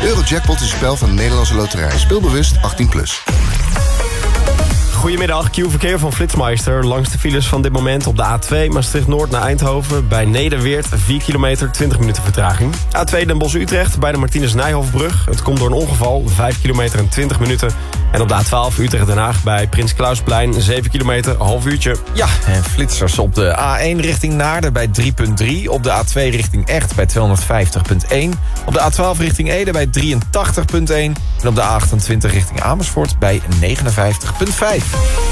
Eurojackpot is een spel van de Nederlandse Loterij. Speelbewust 18+. Goedemiddag, Q-verkeer van Flitsmeister. Langs de files van dit moment op de A2 Maastricht-Noord naar Eindhoven. Bij Nederweert 4 kilometer, 20 minuten vertraging. A2 Den Bosch-Utrecht bij de Martinus-Nijhoffbrug. Het komt door een ongeval, 5 kilometer en 20 minuten. En op de A12 Utrecht-Den Haag bij Prins Klausplein 7 kilometer, half uurtje. Ja, en flitsers op de A1 richting Naarden bij 3,3. Op de A2 richting Echt bij 250,1. Op de A12 richting Ede bij 83,1. En op de A28 richting Amersfoort bij 59,5.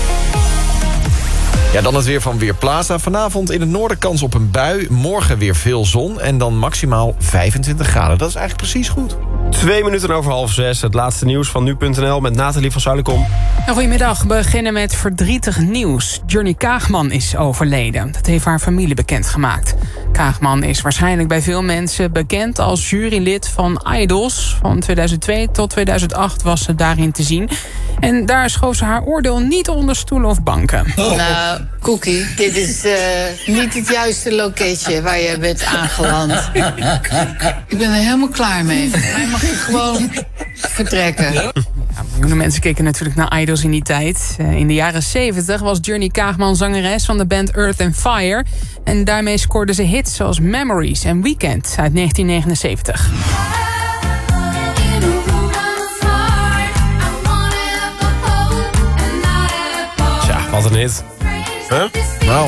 Ja, dan het weer van Weerplaza. Vanavond in het noorden kans op een bui. Morgen weer veel zon en dan maximaal 25 graden. Dat is eigenlijk precies goed. 2 minuten over half 6. Het laatste nieuws van nu.nl met Nathalie van Zuilenkom. Goedemiddag. We beginnen met verdrietig nieuws. Johnny Kaagman is overleden. Dat heeft haar familie bekendgemaakt. Kaagman is waarschijnlijk bij veel mensen bekend als jurylid van Idols. Van 2002 tot 2008 was ze daarin te zien. En daar schoof ze haar oordeel niet onder stoelen of banken. Nou, Cookie, dit is niet het juiste loketje waar je bent aangeland. Ik ben er helemaal klaar mee. Mij mag je gewoon vertrekken. Ja, miljoenen mensen keken natuurlijk naar Idols in die tijd. In de jaren 70 was Johnny Kaagman zangeres van de band Earth and Fire. En daarmee scoorde ze hits zoals Memories en Weekend uit 1979. Tja, wat een hit. Huh? Nou.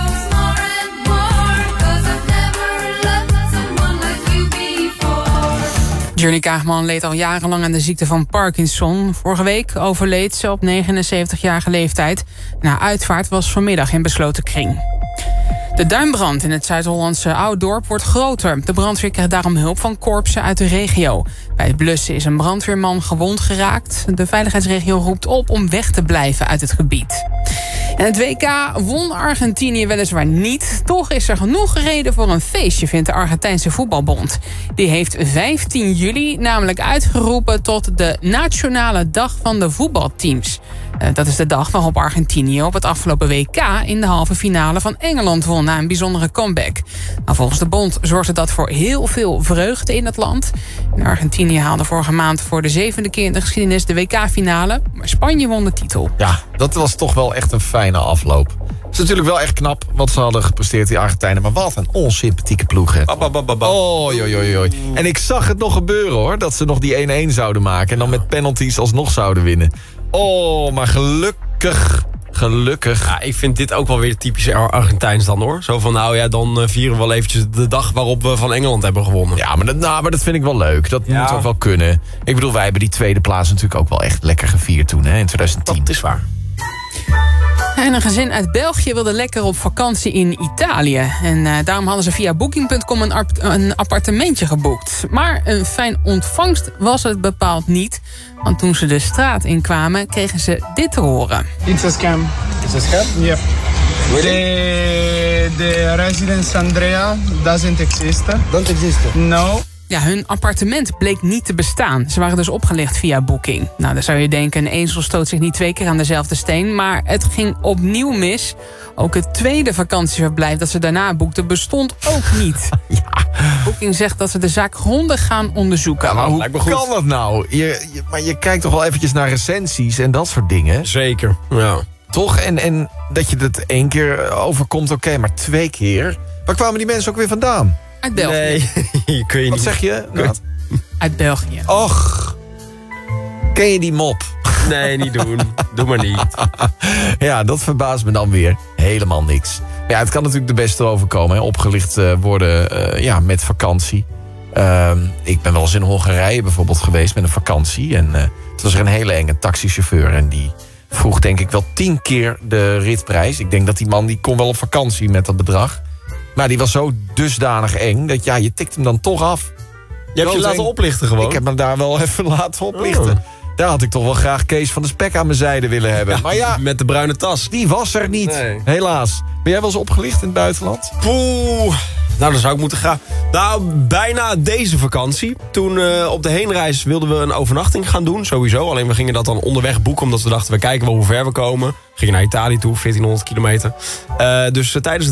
Johnny Kaagman leed al jarenlang aan de ziekte van Parkinson. Vorige week overleed ze op 79-jarige leeftijd. En haar uitvaart was vanmiddag in besloten kring. De duinbrand in het Zuid-Hollandse Ouddorp wordt groter. De brandweer krijgt daarom hulp van korpsen uit de regio. Bij het blussen is een brandweerman gewond geraakt. De veiligheidsregio roept op om weg te blijven uit het gebied. En het WK won Argentinië weliswaar niet. Toch is er genoeg reden voor een feestje, vindt de Argentijnse voetbalbond. Die heeft 15 juli namelijk uitgeroepen tot de Nationale Dag van de Voetbalteams. Dat is de dag waarop Argentinië op het afgelopen WK in de halve finale van Engeland won na een bijzondere comeback. Nou, volgens de bond zorgde dat voor heel veel vreugde in het land. En Argentinië haalde vorige maand voor de 7e keer in de geschiedenis de WK-finale. Maar Spanje won de titel. Ja, dat was toch wel echt een fijne afloop. Het is natuurlijk wel echt knap wat ze hadden gepresteerd, die Argentijnen. Maar wat een onsympathieke ploeg, hè. Oh, joi. En ik zag het nog gebeuren, hoor. Dat ze nog die 1-1 zouden maken. En dan met penalties alsnog zouden winnen. Oh, maar gelukkig. Ja, ik vind dit ook wel weer typisch Argentijns dan, hoor. Zo van, nou ja, dan vieren we wel eventjes de dag waarop we van Engeland hebben gewonnen. Ja, maar dat vind ik wel leuk. Dat moet ook wel kunnen. Ik bedoel, wij hebben die tweede plaats natuurlijk ook wel echt lekker gevierd toen, hè, in 2010. Dat is waar. En een gezin uit België wilde lekker op vakantie in Italië. En daarom hadden ze via Booking.com een appartementje geboekt. Maar een fijn ontvangst was het bepaald niet. Want toen ze de straat inkwamen, kregen ze dit te horen. It's a scam. It's a scam? Yep. The residence Andrea doesn't exist. Don't exist? No. Ja, hun appartement bleek niet te bestaan. Ze waren dus opgelicht via Booking. Nou, dan zou je denken, een ezel stoot zich niet 2 keer aan dezelfde steen. Maar het ging opnieuw mis. Ook het tweede vakantieverblijf dat ze daarna boekten bestond ook niet. Ja. Booking zegt dat ze de zaak grondig gaan onderzoeken. Ja, maar hoe kan dat nou? Maar je kijkt toch wel eventjes naar recensies en dat soort dingen? Zeker, ja. Toch? En dat je het 1 keer overkomt, oké, maar 2 keer? Waar kwamen die mensen ook weer vandaan? Uit België. Nee, kun je Wat niet. zeg je? Uit België. Och, ken je die mop? Nee, niet doen. Doe maar niet. Ja, dat verbaast me dan weer helemaal niks. Ja, het kan natuurlijk de beste overkomen. Hè. Opgelicht worden met vakantie. Ik ben wel eens in Hongarije bijvoorbeeld geweest met een vakantie. En het was er een hele enge taxichauffeur. En die vroeg denk ik wel 10 keer de ritprijs. Ik denk dat die man die kon wel op vakantie met dat bedrag. Maar die was zo dusdanig eng dat je tikt hem dan toch af. Je hebt je laten oplichten gewoon? Ik heb me daar wel even laten oplichten. Oh. Daar had ik toch wel graag Kees van de Spek aan mijn zijde willen hebben. Ja, maar ja, met de bruine tas. Die was er niet, helaas. Ben jij wel eens opgelicht in het buitenland? Poeh. Nou, dan zou ik moeten gaan. Nou, bijna deze vakantie. Toen op de heenreis wilden we een overnachting gaan doen, sowieso. Alleen we gingen dat dan onderweg boeken, omdat we dachten, we kijken wel hoe ver we komen. We gingen naar Italië toe, 1400 kilometer. Dus tijdens